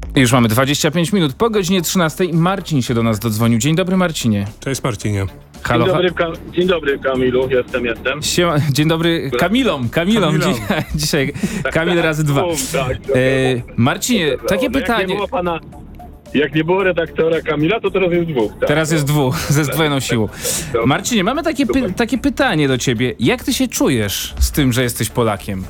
Już mamy 25 minut po godzinie 13. Marcin się do nas dodzwonił. Dzień dobry, Marcinie. Cześć, Marcinie. Halo, Dzień dobry, Kamilu, jestem. Dzień dobry Kamilom. Dzisiaj Kamil razy 2. Marcinie, takie pytanie. Jak nie było redaktora Kamila, to teraz jest 2. Tak? Teraz jest 2, ze zdwojoną siłą. Marcinie, mamy takie pytanie do ciebie. Jak ty się czujesz z tym, że jesteś Polakiem?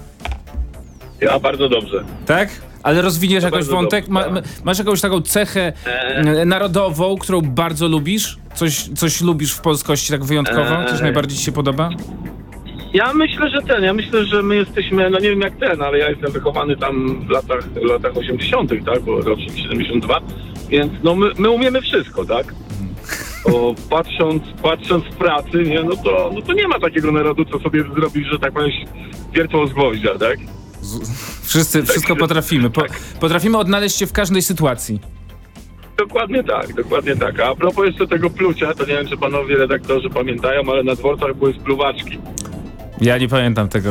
Ja bardzo dobrze. Tak? Ale rozwiniesz jakoś wątek? Masz jakąś taką cechę narodową, którą bardzo lubisz? Coś lubisz w polskości tak wyjątkowo? Coś najbardziej ci się podoba? Ja myślę, że my jesteśmy, no nie wiem jak ale ja jestem wychowany tam w latach 80., tak, bo rocznik 72, więc no my umiemy wszystko, tak? Bo patrząc w pracy, nie, no to nie ma takiego narodu, co sobie zrobisz, że tak powiem, wiertło z gwoździa, tak? Wszystko potrafimy. Potrafimy odnaleźć się w każdej sytuacji. Dokładnie tak. A propos jeszcze tego plucia, to nie wiem, czy panowie redaktorzy pamiętają, ale na dworcach były spluwaczki. Ja nie pamiętam tego.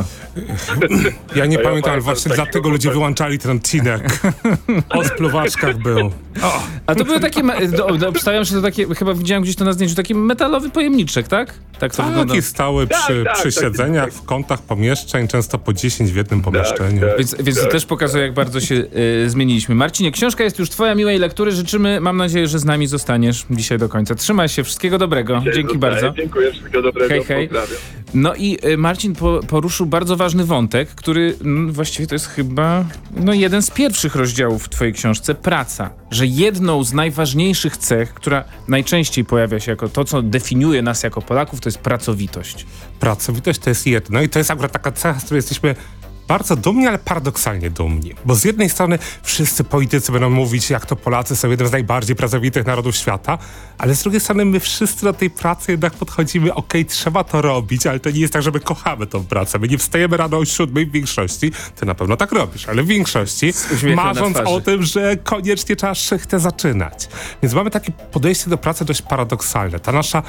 Ja nie pamiętam, ale właśnie dlatego ludzie wyłączali ten odcinek. O spluwaczkach był. A to były takie, obstawiam, że to takie, chyba widziałem gdzieś to na zdjęciu, taki metalowy pojemniczek, tak? Tak to wygląda. Taki stały przy siedzeniach, w kątach pomieszczeń, często po 10 w jednym pomieszczeniu. Więc to też pokazuje, jak bardzo się zmieniliśmy. Marcinie, książka jest już twoja, miłej lektury. Życzymy, mam nadzieję, że z nami zostaniesz dzisiaj do końca. Trzymaj się, wszystkiego dobrego. Dzięki bardzo. Dziękuję, wszystkiego dobrego. Hej. No i Marcin poruszył bardzo ważny wątek, który właściwie to jest chyba jeden z pierwszych rozdziałów w twojej książce, praca. Że jedną z najważniejszych cech, która najczęściej pojawia się jako to, co definiuje nas jako Polaków, to jest pracowitość. Pracowitość to jest jedno i to jest akurat taka cecha, z której jesteśmy bardzo dumni, ale paradoksalnie dumni. Bo z jednej strony wszyscy politycy będą mówić, jak to Polacy są jednym z najbardziej pracowitych narodów świata, ale z drugiej strony my wszyscy do tej pracy jednak podchodzimy, trzeba to robić, ale to nie jest tak, że my kochamy tą pracę. My nie wstajemy rano o 7 w większości, ty na pewno tak robisz, ale w większości marząc o tym, że koniecznie trzeba szychtę zaczynać. Więc mamy takie podejście do pracy dość paradoksalne. Ta nasza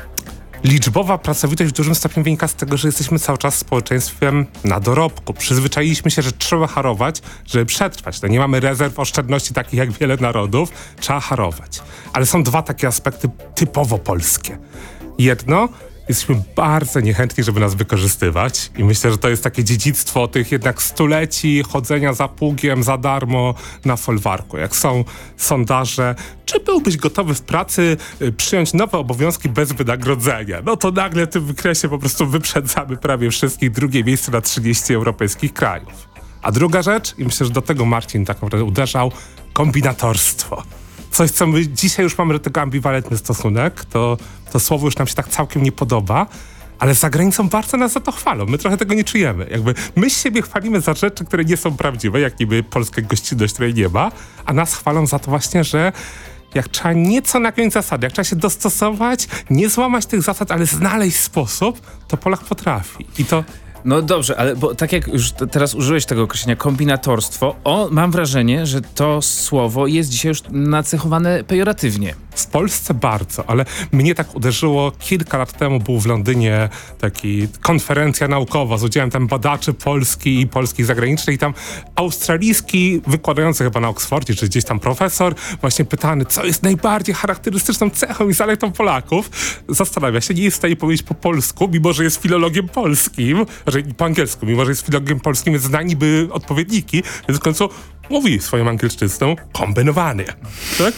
liczbowa pracowitość w dużym stopniu wynika z tego, że jesteśmy cały czas społeczeństwem na dorobku. Przyzwyczailiśmy się, że trzeba harować, żeby przetrwać. Nie mamy rezerw oszczędności takich jak wiele narodów. Trzeba harować. Ale są dwa takie aspekty typowo polskie. Jedno, jesteśmy bardzo niechętni, żeby nas wykorzystywać i myślę, że to jest takie dziedzictwo tych jednak stuleci chodzenia za pługiem, za darmo na folwarku. Jak są sondaże, czy byłbyś gotowy w pracy przyjąć nowe obowiązki bez wynagrodzenia? No to nagle w tym wykresie po prostu wyprzedzamy prawie wszystkich, drugie miejsce na 30 europejskich krajów. A druga rzecz, i myślę, że do tego Marcin tak naprawdę uderzał, kombinatorstwo. Coś, co my dzisiaj już mamy do tego ambiwalentny stosunek, to słowo już nam się tak całkiem nie podoba, ale za granicą bardzo nas za to chwalą. My trochę tego nie czujemy. My siebie chwalimy za rzeczy, które nie są prawdziwe, jak niby polska gościnność, której nie ma, a nas chwalą za to właśnie, że jak trzeba nieco nagiąć zasady, jak trzeba się dostosować, nie złamać tych zasad, ale znaleźć sposób, to Polak potrafi. I to... No dobrze, ale bo tak jak już teraz użyłeś tego określenia kombinatorstwo, mam wrażenie, że to słowo jest dzisiaj już nacechowane pejoratywnie. W Polsce bardzo, ale mnie tak uderzyło kilka lat temu, był w Londynie taki konferencja naukowa z udziałem tam badaczy Polski i polskich zagranicznych i tam australijski wykładający chyba na Oksfordzie, czy gdzieś tam profesor, właśnie pytany, co jest najbardziej charakterystyczną cechą i zaletą Polaków, zastanawia się, nie jest w stanie powiedzieć po polsku, mimo że jest filologiem polskim, po angielsku, mimo że jest filologiem polskim, więc zna niby odpowiedniki, więc w końcu mówi swoją angielszczyzną kombinowany, tak?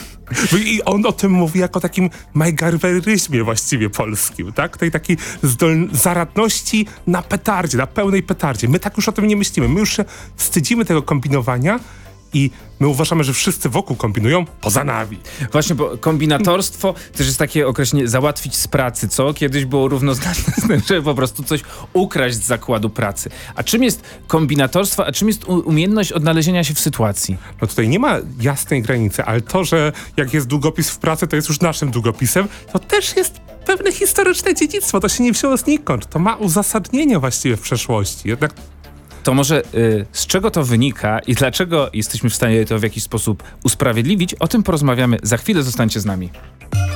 I on o tym mówi jako takim majgarweryzmie właściwie polskim, tak? Tej takiej zaradności na petardzie, na pełnej petardzie. My tak już o tym nie myślimy. My już się wstydzimy tego kombinowania i my uważamy, że wszyscy wokół kombinują poza nami. Właśnie, bo kombinatorstwo też jest takie określenie załatwić z pracy, co kiedyś było równoznaczne z tym, żeby po prostu coś ukraść z zakładu pracy. A czym jest kombinatorstwo, a czym jest umiejętność odnalezienia się w sytuacji? No tutaj nie ma jasnej granicy, ale to, że jak jest długopis w pracy, to jest już naszym długopisem, to też jest pewne historyczne dziedzictwo. To się nie wzięło znikąd. To ma uzasadnienie właściwie w przeszłości. Jednak to może z czego to wynika i dlaczego jesteśmy w stanie to w jakiś sposób usprawiedliwić? O tym porozmawiamy za chwilę. Zostańcie z nami.